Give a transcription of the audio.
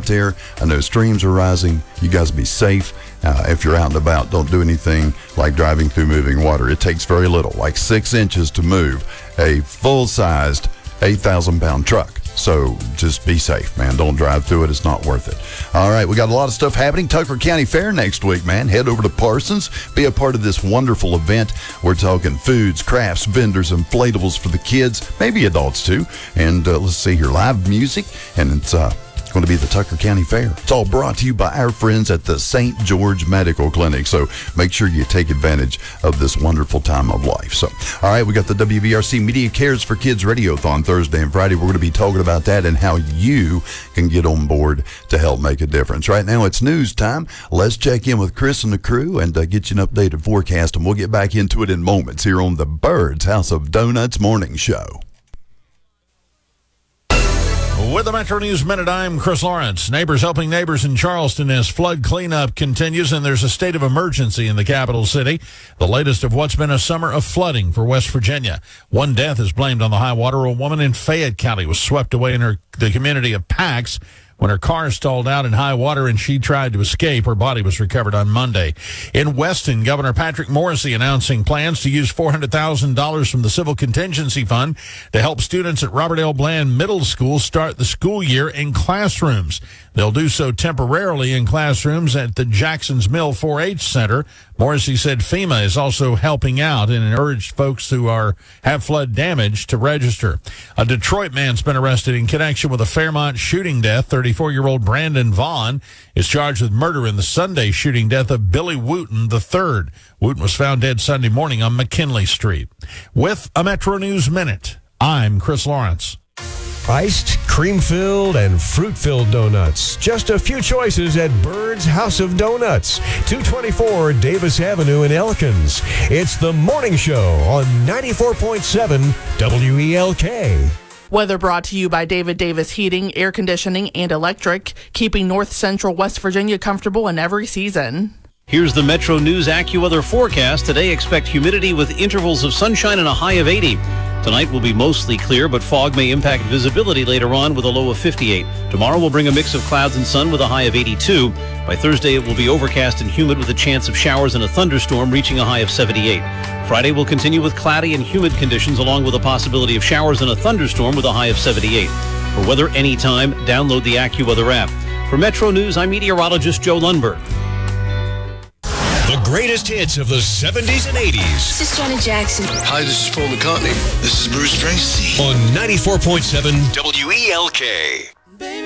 out there. I know streams are rising. You guys be safe. If you're out and about, don't do anything like driving through moving water. It takes very little, like 6 inches to move a full-sized 8,000-pound truck. So just be safe, man. Don't drive through it. It's not worth it. All right, we got a lot of stuff happening. Tucker County Fair next week, man. Head over to Parsons. Be a part of this wonderful event. We're talking foods, crafts, vendors, inflatables for the kids, maybe adults too. And let's see here, live music, and it's going to be the Tucker County Fair. It's all brought to you by our friends at the St. George Medical Clinic. So make sure you take advantage of this wonderful time of life. So, all right, we got the WVRC Media Cares for Kids Radiothon Thursday and Friday. We're going to be talking about that and how you can get on board to help make a difference. Right now, it's news time. Let's check in with Chris and the crew and get you an updated forecast, and we'll get back into it in moments here on the Birds House of Donuts Morning Show. With the Metro News Minute, I'm Chris Lawrence. Neighbors helping neighbors in Charleston as flood cleanup continues, and there's a state of emergency in the capital city. The latest of what's been a summer of flooding for West Virginia. One death is blamed on the high water. A woman in Fayette County was swept away in the community of Pax when her car stalled out in high water and she tried to escape. Her body was recovered on Monday. In Weston, Governor Patrick Morrisey announcing plans to use $400,000 from the Civil Contingency Fund to help students at Robert L. Bland Middle School start the school year in classrooms. They'll do so temporarily in classrooms at the Jackson's Mill 4-H Center. Morrissey said FEMA is also helping out and urged folks who have flood damage to register. A Detroit man's been arrested in connection with a Fairmont shooting death. 34-year-old Brandon Vaughn is charged with murder in the Sunday shooting death of Billy Wooten III. Wooten was found dead Sunday morning on McKinley Street. With a Metro News Minute, I'm Chris Lawrence. Iced, cream-filled, and fruit-filled donuts. Just a few choices at Bird's House of Donuts, 224 Davis Avenue in Elkins. It's the Morning Show on 94.7 WELK. Weather brought to you by David Davis Heating, Air Conditioning, and Electric, keeping North Central West Virginia comfortable in every season. Here's the Metro News AccuWeather forecast. Today, expect humidity with intervals of sunshine and a high of 80. Tonight will be mostly clear, but fog may impact visibility later on with a low of 58. Tomorrow will bring a mix of clouds and sun with a high of 82. By Thursday, it will be overcast and humid with a chance of showers and a thunderstorm reaching a high of 78. Friday will continue with cloudy and humid conditions along with a possibility of showers and a thunderstorm with a high of 78. For weather anytime, download the AccuWeather app. For Metro News, I'm meteorologist Joe Lundberg. The greatest hits of the 70s and 80s. This is Janet Jackson. Hi, this is Paul McCartney. This is Bruce Springsteen. On 94.7 WELK.